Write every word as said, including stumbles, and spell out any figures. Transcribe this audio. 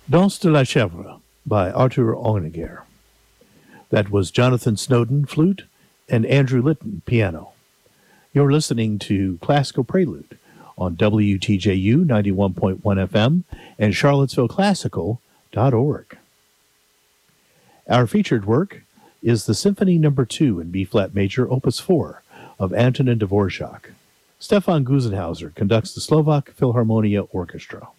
Danse de la Chèvre by Arthur Honegger. That was Jonathan Snowden, flute, and Andrew Litton, piano. You're listening to Classical Prelude on W T J U ninety-one point one F M and Charlottesville Classical dot org. Our featured work is the Symphony Number two in B-flat major, Opus four, of Antonin Dvorak. Stefan Gusenhauser conducts the Slovak Philharmonia Orchestra.